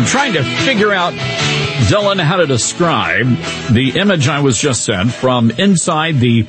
I'm trying to figure out, Dylan, how to describe the image I was just sent from inside the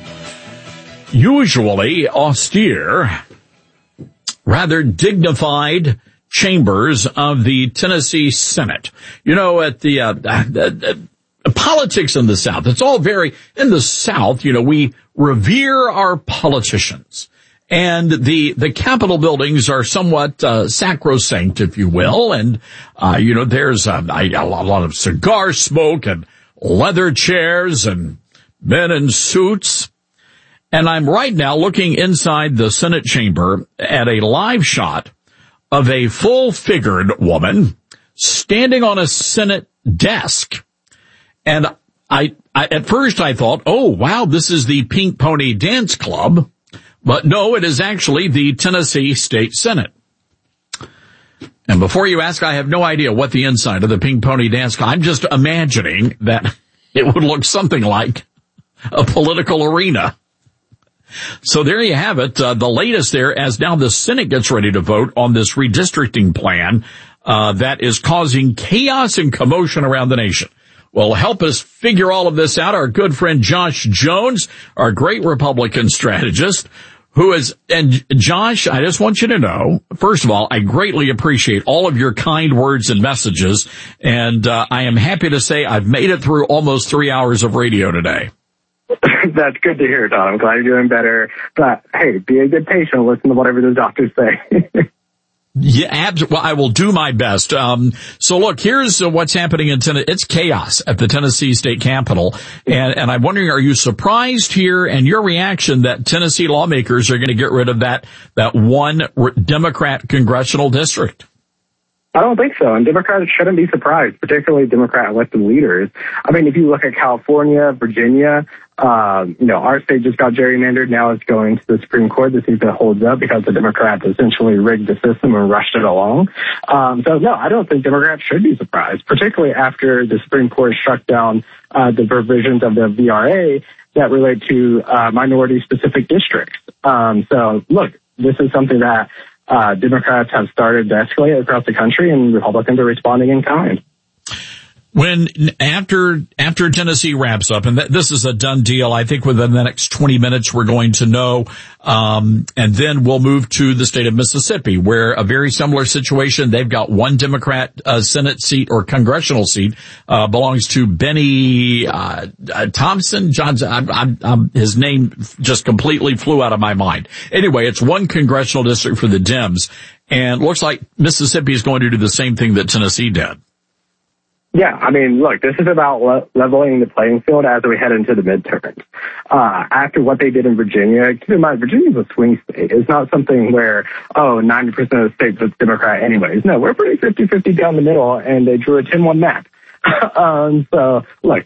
usually austere, rather dignified chambers of the Tennessee Senate. You know, at the politics in the South, it's all very, in the South, you know, we revere our politicians. And the Capitol buildings are somewhat sacrosanct, if you will. And, you know, there's a lot of cigar smoke and leather chairs and men in suits. And I'm right now looking inside the Senate chamber at a live shot of a full-figured woman standing on a Senate desk. And I at first I thought, oh, wow, this is the Pink Pony Dance Club. But no, it is actually the Tennessee State Senate. And before you ask, I have no idea what the inside of the Pink Pony Dance Club. I'm just imagining that it would look something like a political arena. So there you have it. The latest there, as now the Senate gets ready to vote on this redistricting plan that is causing chaos and commotion around the nation. Well, help us figure all of this out, our good friend Josh Jones, our great Republican strategist, and Josh, I just want you to know, first of all, I greatly appreciate all of your kind words and messages, and I am happy to say I've made it through almost 3 hours of radio today. That's good to hear, Don. I'm glad you're doing better. But, hey, be a good patient. Listen to whatever the doctors say. Yeah, well, I will do my best. So look, here's what's happening in Tennessee. It's chaos at the Tennessee State Capitol. And I'm wondering, are you surprised here and your reaction that Tennessee lawmakers are going to get rid of that one Democrat congressional district? I don't think so. And Democrats shouldn't be surprised, particularly Democrat elected leaders. I mean, if you look at California, Virginia, our state just got gerrymandered. Now it's going to the Supreme Court to see if it holds up because the Democrats essentially rigged the system and rushed it along. So no, I don't think Democrats should be surprised, particularly after the Supreme Court struck down the provisions of the VRA that relate to minority-specific districts. So look, this is something that Democrats have started to escalate across the country, and Republicans are responding in kind. When after Tennessee wraps up, and this is a done deal, I think within the next 20 minutes we're going to know, and then we'll move to the state of Mississippi, where a very similar situation. They've got one Democrat Senate seat or congressional seat belongs to Benny Thompson. His name just completely flew out of my mind. Anyway, it's one congressional district for the Dems, and looks like Mississippi is going to do the same thing that Tennessee did. Yeah, I mean, look, this is about leveling the playing field as we head into the midterms. After what they did in Virginia, keep in mind, Virginia's a swing state. It's not something where, 90% of the states it's Democrat anyways. No, we're pretty 50-50 down the middle, and they drew a 10-1 map. So, look,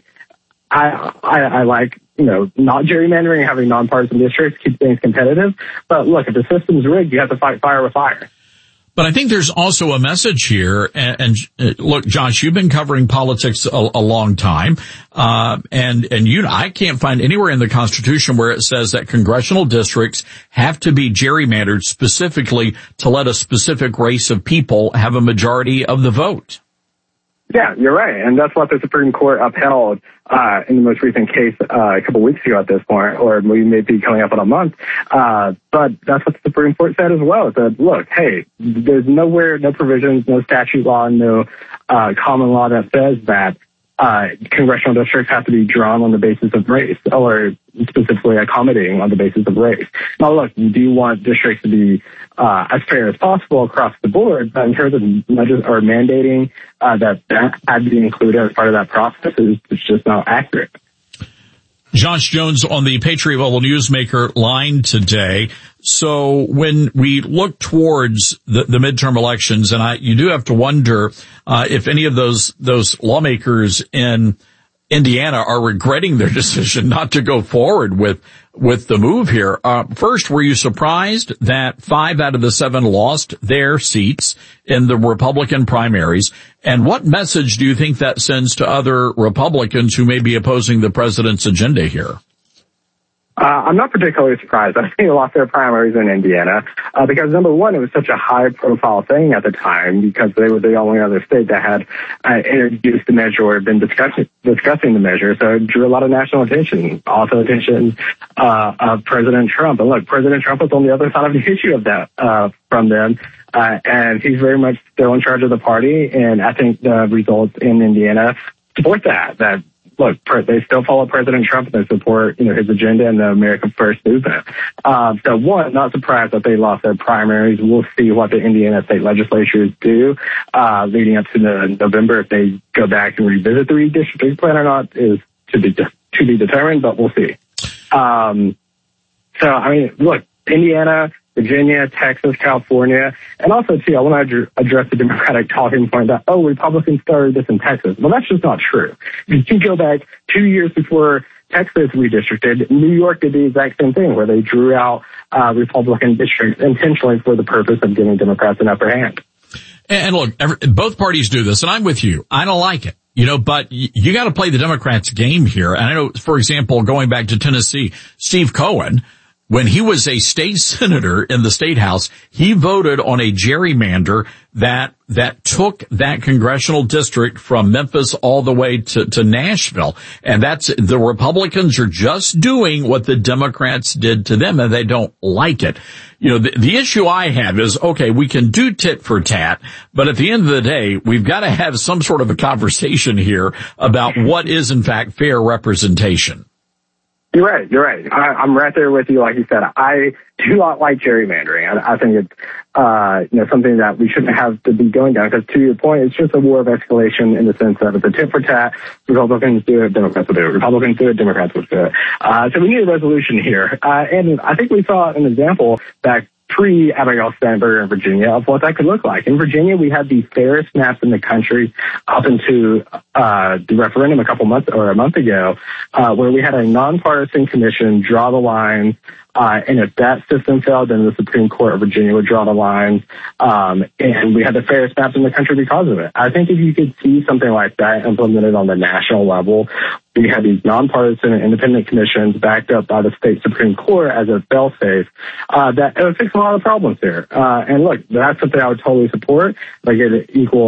I like, not gerrymandering, having nonpartisan districts, keep things competitive. But look, if the system's rigged, you have to fight fire with fire. But I think there's also a message here, and look, Josh, you've been covering politics a long time, and I can't find anywhere in the Constitution where it says that congressional districts have to be gerrymandered specifically to let a specific race of people have a majority of the vote. Yeah, you're right. And that's what the Supreme Court upheld in the most recent case a couple weeks ago at this point, or we may be coming up on a month. But that's what the Supreme Court said as well. It said, look, hey, there's no provisions, no statute law, no common law that says that congressional districts have to be drawn on the basis of race, or specifically accommodating on the basis of race. Now, look, do you want districts to be as fair as possible across the board? But in terms of mandating that had to be included as part of that process, it's just not accurate. Josh Jones on the Patriot Level Newsmaker line today. So when we look towards the midterm elections, and you do have to wonder if any of those lawmakers in Indiana are regretting their decision not to go forward with the move here. First, were you surprised that 5 out of the 7 lost their seats in the Republican primaries? And what message do you think that sends to other Republicans who may be opposing the president's agenda here? I'm not particularly surprised. I think they lost their primaries in Indiana because, number one, it was such a high-profile thing at the time because they were the only other state that had introduced the measure or been discussing the measure. So it drew a lot of national attention, also attention of President Trump. And look, President Trump was on the other side of the issue of that from them. And he's very much still in charge of the party. And I think the results in Indiana support that. Look, they still follow President Trump and they support, his agenda and the America First movement. So one, not surprised that they lost their primaries. We'll see what the Indiana state legislatures do, leading up to November. If they go back and revisit the redistricting plan or not is to be determined, but we'll see. Look, Indiana, Virginia, Texas, California, and also, too, I want to address the Democratic talking point that, Republicans started this in Texas. Well, that's just not true. If you go back 2 years before Texas redistricted, New York did the exact same thing, where they drew out Republican districts intentionally for the purpose of giving Democrats an upper hand. And look, both parties do this, and I'm with you. I don't like it. But you got to play the Democrats' game here. And I know, for example, going back to Tennessee, Steve Cohen, when he was a state senator in the state house, he voted on a gerrymander that took that congressional district from Memphis all the way to Nashville. And the Republicans are just doing what the Democrats did to them, and they don't like it. The issue I have is, okay, we can do tit for tat, but at the end of the day, we've got to have some sort of a conversation here about what is in fact fair representation. You're right. I'm right there with you. Like you said, I do not like gerrymandering. I think it's, something that we shouldn't have to be going down because to your point, it's just a war of escalation in the sense that it's a tit for tat. Republicans do it, Democrats will do it. Republicans do it, Democrats will do it. So we need a resolution here. And I think we saw an example back pre-Abigail Spanberger in Virginia of what that could look like. In Virginia, we had the fairest maps in the country up into the referendum a month ago, where we had a nonpartisan commission draw the lines. And if that system failed, then the Supreme Court of Virginia would draw the lines. And we had the fairest maps in the country because of it. I think if you could see something like that implemented on the national level, we have these nonpartisan and independent commissions backed up by the state Supreme Court as a fail-safe, that it would fix a lot of problems here. And look, that's something I would totally support. Like it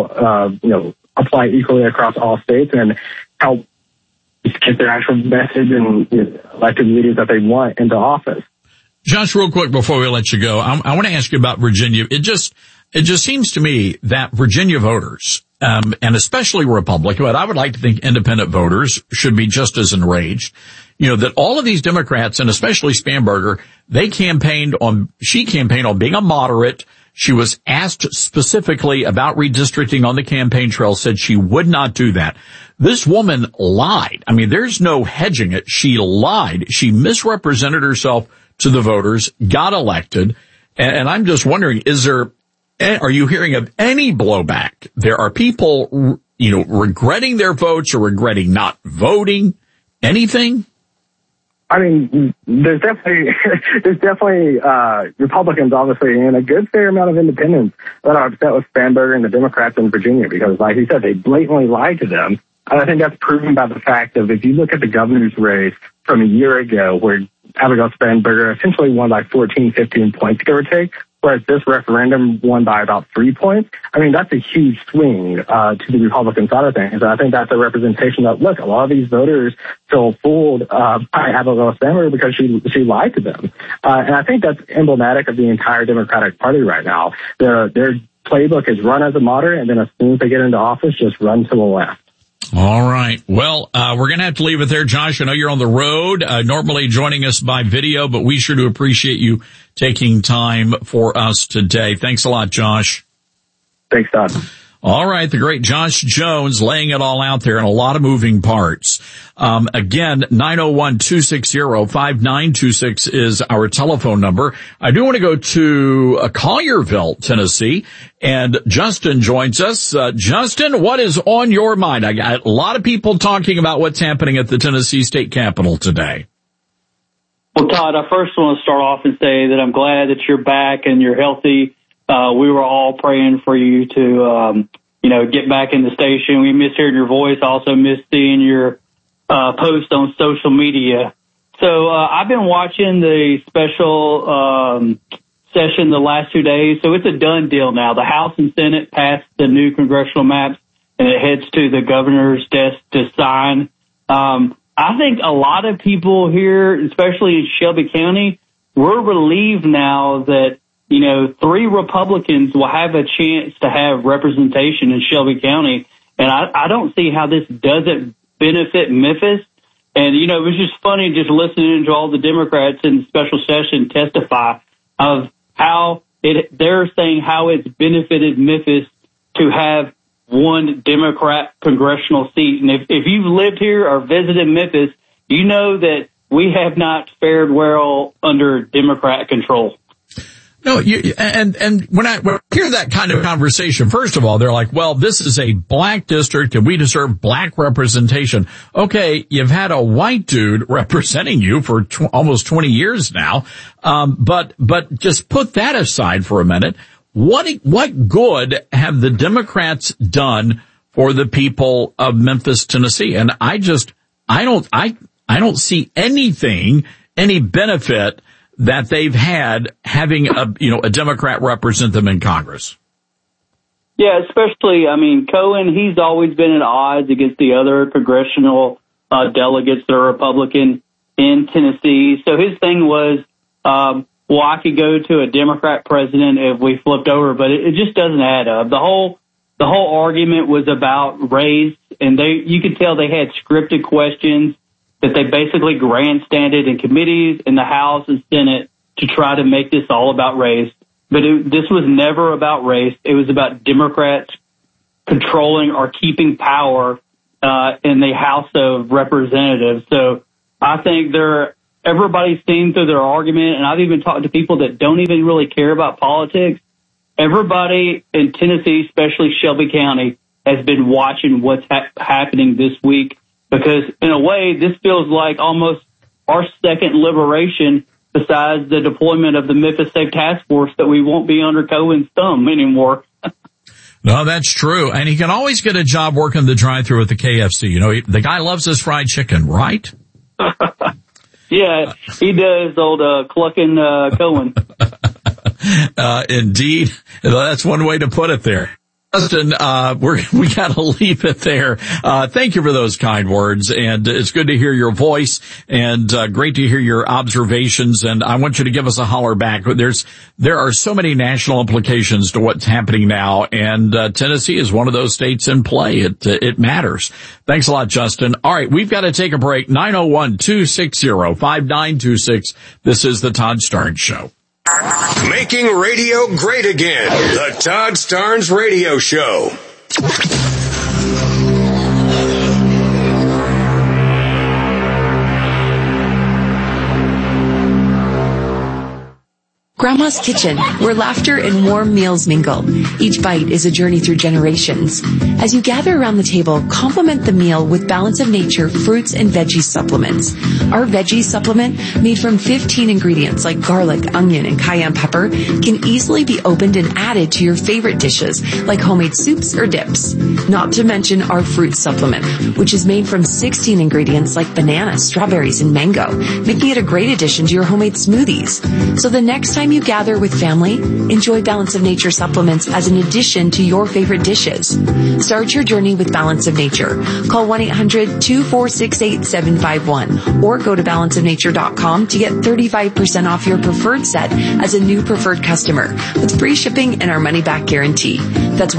apply equally across all states and help get their actual message and elected leaders that they want into office. Josh, real quick before we let you go, I want to ask you about Virginia. It just seems to me that Virginia voters, and especially Republican, but I would like to think independent voters should be just as enraged. That all of these Democrats, and especially Spanberger, she campaigned on being a moderate. She was asked specifically about redistricting on the campaign trail, said she would not do that. This woman lied. I mean, there's no hedging it. She lied. She misrepresented herself to the voters, got elected. And I'm just wondering, are you hearing of any blowback? There are people, regretting their votes or regretting not voting. Anything? I mean, there's definitely Republicans, obviously, and a good fair amount of independents that are upset with Spanberger and the Democrats in Virginia because, like you said, they blatantly lied to them. And I think that's proven by the fact of if you look at the governor's race from a year ago where Abigail Spanberger essentially won by 14, 15 points, give or take, whereas this referendum won by about 3 points. I mean, that's a huge swing to the Republican side of things. And I think that's a representation that, look, a lot of these voters feel fooled by Abigail Spanberger because she lied to them. And I think that's emblematic of the entire Democratic Party right now. Their playbook is run as a moderate, and then as soon as they get into office, just run to the left. All right. Well, we're going to have to leave it there. Josh, I know you're on the road, normally joining us by video, but we sure do appreciate you taking time for us today. Thanks a lot, Josh. Thanks, Todd. All right. The great Josh Jones laying it all out there in a lot of moving parts. Again, 901-260-5926 is our telephone number. I do want to go to Collierville, Tennessee, and Justin joins us. Justin, what is on your mind? I got a lot of people talking about what's happening at the Tennessee State Capitol today. Well, Todd, I first want to start off and say that I'm glad that you're back and you're healthy. We were all praying for you to, get back in the station. We miss hearing your voice. Also miss seeing your post on social media. So I've been watching the special session the last 2 days, so it's a done deal now. The House and Senate passed the new congressional maps, and it heads to the governor's desk to sign. I think a lot of people here, especially in Shelby County, we're relieved now that, 3 Republicans will have a chance to have representation in Shelby County. And I don't see how this doesn't benefit Memphis. And, it was just funny just listening to all the Democrats in the special session testify of how they're saying how it's benefited Memphis to have one Democrat congressional seat. And if you've lived here or visited Memphis, you know that we have not fared well under Democrat control. No, and when I hear that kind of conversation, first of all, they're like, well, this is a black district and we deserve black representation. Okay, you've had a white dude representing you for almost 20 years now. But just put that aside for a minute. What good have the Democrats done for the people of Memphis, Tennessee? And I don't see any benefit that they've had having a Democrat represent them in Congress. Yeah, especially, Cohen, he's always been at odds against the other congressional delegates that are Republican in Tennessee. So his thing was, I could go to a Democrat president if we flipped over, but it just doesn't add up. The whole argument was about race, and you could tell they had scripted questions that they basically grandstanded in committees in the House and Senate to try to make this all about race. But this was never about race. It was about Democrats controlling or keeping power in the House of Representatives. So I think everybody's seen through their argument, and I've even talked to people that don't even really care about politics. Everybody in Tennessee, especially Shelby County, has been watching what's happening this week. Because in a way, this feels like almost our second liberation besides the deployment of the Memphis Safe Task Force that we won't be under Cohen's thumb anymore. No, that's true. And he can always get a job working the drive-thru at the KFC. The guy loves his fried chicken, right? Yeah, he does, old clucking Cohen. Indeed. That's one way to put it there. Justin, we gotta leave it there. Thank you for those kind words, and it's good to hear your voice, and great to hear your observations, and I want you to give us a holler back. There are so many national implications to what's happening now, and Tennessee is one of those states in play. It matters. Thanks a lot, Justin. All right, we've got to take a break. 901-260-5926. This is the Todd Starnes Show. Making radio great again. The Todd Starnes Radio Show. Grandma's Kitchen, where laughter and warm meals mingle. Each bite is a journey through generations. As you gather around the table, complement the meal with Balance of Nature fruits and veggie supplements. Our veggie supplement, made from 15 ingredients like garlic, onion, and cayenne pepper, can easily be opened and added to your favorite dishes, like homemade soups or dips. Not to mention our fruit supplement, which is made from 16 ingredients like bananas, strawberries, and mango, making it a great addition to your homemade smoothies. So the next time you gather with family, enjoy Balance of Nature supplements as an addition to your favorite dishes. Start your journey with Balance of Nature. Call 1-800-246-8751 or go to balanceofnature.com to get 35% off your preferred set as a new preferred customer with free shipping and our money-back guarantee. That's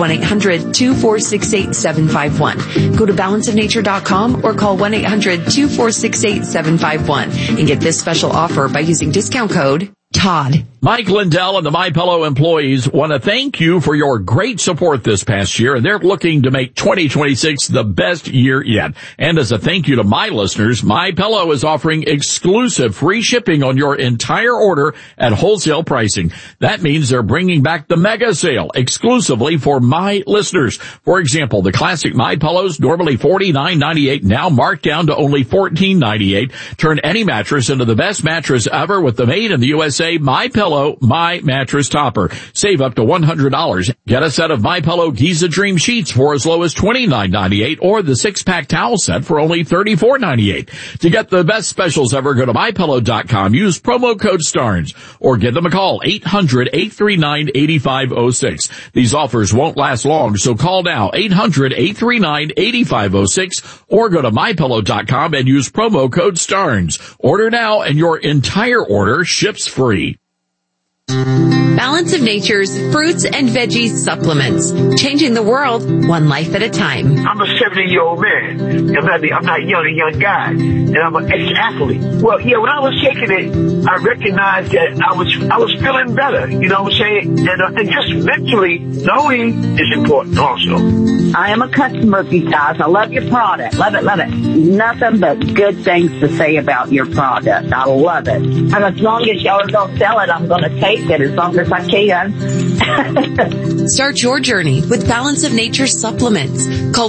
1-800-246-8751. Go to balanceofnature.com or call 1-800-246-8751 and get this special offer by using discount code Todd. Mike Lindell and the MyPillow employees want to thank you for your great support this past year, and they're looking to make 2026 the best year yet. And as a thank you to my listeners, MyPillow is offering exclusive free shipping on your entire order at wholesale pricing. That means they're bringing back the mega sale exclusively for my listeners. For example, the classic MyPillows, normally $49.98, now marked down to only $14.98. Turn any mattress into the best mattress ever with the made in the USA MyPillow MyPillow My Mattress Topper. Save up to $100. Get a set of MyPillow Giza Dream Sheets for as low as $29.98 or the 6-pack towel set for only $34.98. To get the best specials ever, go to MyPillow.com. Use promo code STARNS or give them a call, 800-839-8506. These offers won't last long, so call now, 800-839-8506 or go to MyPillow.com and use promo code STARNS. Order now and your entire order ships free. Balance of Nature's fruits and veggies supplements, changing the world one life at a time. I'm a 70-year-old man. I'm not a young guy, and I'm an ex-athlete. Well, yeah, when I was taking it, I recognized that I was feeling better. You know what I'm saying? And just mentally, knowing is important also. I am a customer of you guys. I love your product. Love it, love it. Nothing but good things to say about your product. I love it. And as long as y'all don't sell it, I'm going to take it as long as I can. Start your journey with Balance of Nature supplements. Call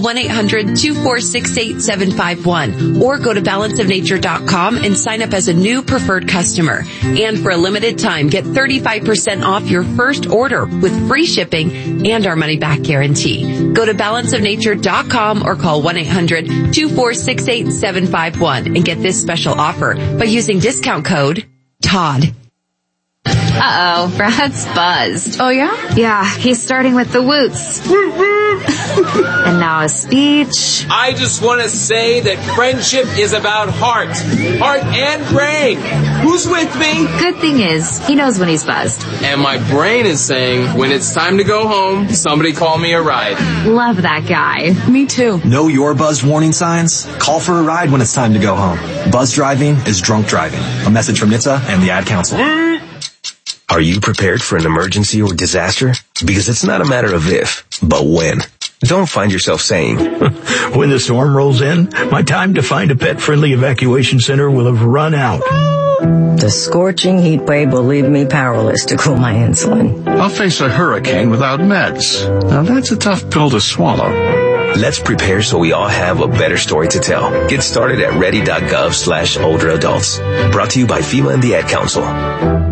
1-800-246-8751 or go to balanceofnature.com and sign up as a new preferred customer. And for a limited time, get 35% off your first order with free shipping and our money-back guarantee. Go to balanceofnature.com or call 1-800-246-8751 and get this special offer by using discount code TODD. Uh-oh, Brad's buzzed. Oh, yeah? Yeah, he's starting with the woots. And now a speech. I just want to say that friendship is about heart and brain. Who's with me? Good thing is, he knows when he's buzzed. And my brain is saying, when it's time to go home, somebody call me a ride. Love that guy. Me too. Know your buzzed warning signs? Call for a ride when it's time to go home. Buzz driving is drunk driving. A message from NHTSA and the Ad Council. Are you prepared for an emergency or disaster? Because it's not a matter of if, but when. Don't find yourself saying, when the storm rolls in, my time to find a pet-friendly evacuation center will have run out. The scorching heat wave will leave me powerless to cool my insulin. I'll face a hurricane without meds. Now that's a tough pill to swallow. Let's prepare so we all have a better story to tell. Get started at ready.gov/older adults. Brought to you by FEMA and the Ad Council.